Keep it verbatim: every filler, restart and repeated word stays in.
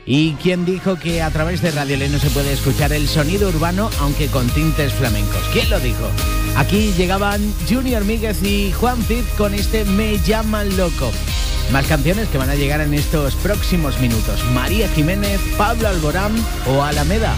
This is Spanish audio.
¿Y quién dijo que a través de Radio L no se puede escuchar el sonido urbano aunque con tintes flamencos? ¿Quién lo dijo? Aquí llegaban Junior Míguez y Juan Cid con este Me llaman loco. Más canciones que van a llegar en estos próximos minutos. María Jiménez, Pablo Alborán o Alameda.